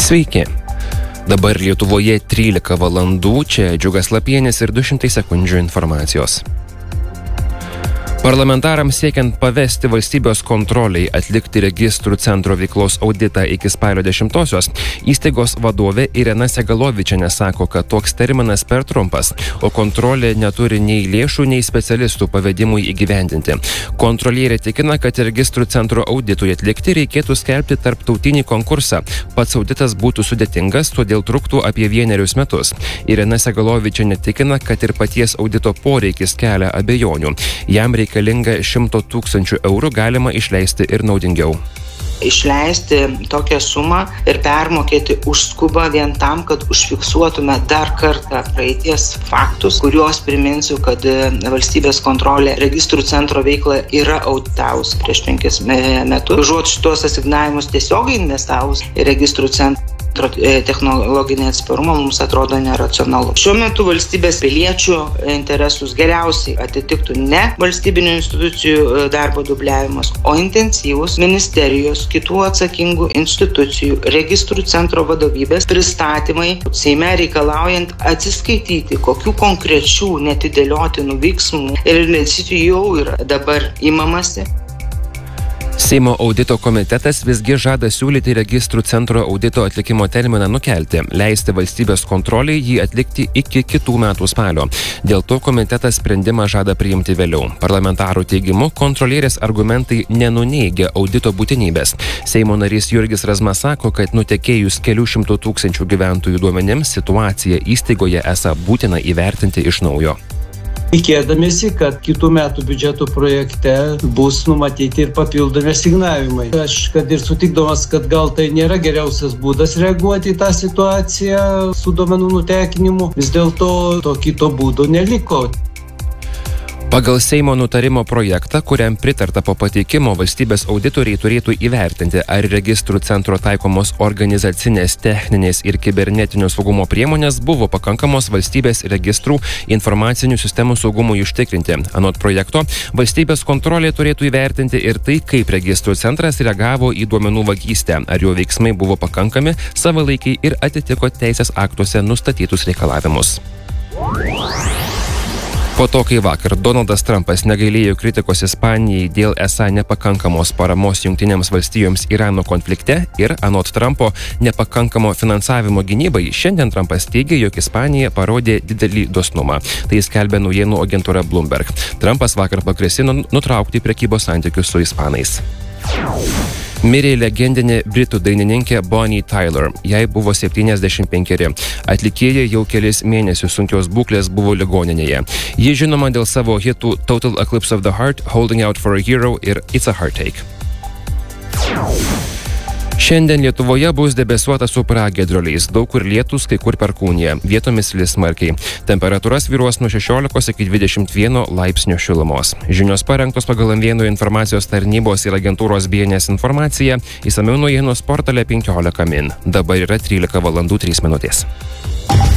Sveiki. Dabar Lietuvoje 13 valandų, čia Džiugas Lapienis ir 200 sekundžių informacijos. Parlamentarams siekiant pavesti valstybės kontroliai atlikti registrų centro veiklos auditą iki spalio 10-osios, įstaigos vadovė Irena Segalovičienė sako, kad toks terminas per trumpas, o kontrolė neturi nei lėšų, nei specialistų pavedimui įgyvendinti. Kontrolierė tikina, kad registrų centro auditui atlikti reikėtų skelbti tarptautinį konkursą. Pats auditas būtų sudėtingas, todėl truktų apie 1 metus. Irena Segalovičienė tikina, kad ir paties audito poreikis kelia abejonių. Jam reikalinga 100 000 eurų galima išleisti ir naudingiau. Išleisti tokią sumą ir permokėti už skubą vien tam, kad užfiksuotume dar kartą praeities faktus, kuriuos priminsiu, kad valstybės kontrolė registrų centro veiklą yra auditavusi prieš 5 metus. Užuot šitos asignavimus tiesiogiai investavus į registrų centro technologinį atsparumą mums atrodo neracionalu. Šiuo metu valstybės piliečių interesus geriausiai atitiktų ne valstybinių institucijų darbo dubliavimas, o intensyvus ministerijos, kitų atsakingų institucijų, registrų centro vadovybės pristatymai Seime reikalaujant atsiskaityti, kokių konkrečių netidėliotinų veiksmų ir investicijų jau yra dabar imamasi. Seimo audito komitetas visgi žada siūlyti registrų centro audito atlikimo terminą nukelti, leisti valstybės kontroliai jį atlikti iki kitų metų spalio. Dėl to komitetas sprendimą žada priimti vėliau. Parlamentarų teigimu, kontrolierės argumentai nenuneigia audito būtinybės. Seimo narys Jurgis Razma sako, kad nutekėjus kelių 100 000 gyventojų duomenims situaciją įstaigoje esą būtina įvertinti iš naujo. Tikėdamėsi, kad kitų metų biudžeto projekte bus numatyti ir papildomi asignavimai. Aš kad ir sutikdamas, kad gal tai nėra geriausias būdas reaguoti į tą situaciją su duomenų nutekinimu, vis dėlto to kito būdo neliko. Pagal Seimo nutarimo projektą, kuriam pritarta po pateikimo, valstybės auditoriai turėtų įvertinti, ar registrų centro taikomos organizacinės, techninės ir kibernetinio saugumo priemonės buvo pakankamos valstybės registrų informacinių sistemų saugumui užtikrinti. Anot projekto, valstybės kontrolė turėtų įvertinti ir tai, kaip registrų centras reagavo į duomenų vagystę, ar jo veiksmai buvo pakankami, savalaikiai ir atitiko teisės aktuose nustatytus reikalavimus. Po to, kai vakar Donaldas Trumpas negailėjo kritikos Ispanijai dėl esą nepakankamos paramos Jungtinėms valstijoms Irano konflikte ir, anot Trumpo, nepakankamo finansavimo gynybai, šiandien Trumpas teigia, jog Ispanija parodė didelį dosnumą. Tai skelbia naujienų agentūra Bloomberg. Trumpas vakar pagrasino nutraukti prekybos santykius su ispanais. Mirė legendinė britų dainininkė Bonnie Tyler. Jai buvo 75. Atlikėja jau kelis mėnesius sunkios būklės buvo ligoninėje. Ji žinoma dėl savo hitų Total Eclipse of the Heart, Holding Out for a Hero ir It's a Heartache. Šiandien Lietuvoje bus debesuota su pragiedruliais, daug kur lietus, kai kur perkūnija, vietomis lis smarkiai. Temperatūra svyruos nuo 16 iki 21 laipsnių šilumos. Žinios parengtos pagal M1 informacijos tarnybos ir agentūros BNS informaciją, išsamiau naujienos portale 15 min. Dabar yra 13 valandų 3 minutės.